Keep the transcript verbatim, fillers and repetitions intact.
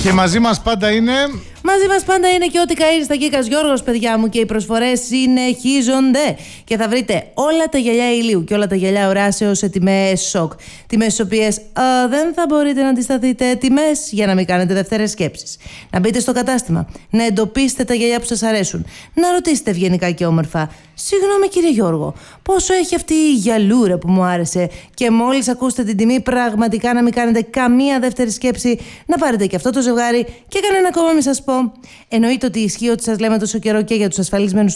Και μαζί μας πάντα είναι... Μαζί μας πάντα είναι και ό,τι καΐρει στα Κίκας Γιώργος, παιδιά μου, και οι προσφορές συνεχίζονται. Και θα βρείτε όλα τα γυαλιά ηλίου και όλα τα γυαλιά οράσεως σε τιμές σοκ. Τιμές στις οποίες α, δεν θα μπορείτε να αντισταθείτε. Τιμές για να μην κάνετε δεύτερες σκέψεις. Να μπείτε στο κατάστημα, να εντοπίσετε τα γυαλιά που σας αρέσουν, να ρωτήσετε ευγενικά και όμορφα: συγγνώμη κύριε Γιώργο, πόσο έχει αυτή η γυαλούρα που μου άρεσε? Και μόλις ακούσετε την τιμή, πραγματικά να μην κάνετε καμία δεύτερη σκέψη, να πάρετε και αυτό το ζευγάρι και κανένα ακόμα μην σας πω. Εννοείται ότι ισχύει ότι σας λέμε τόσο καιρό και για τους ασφαλισμένους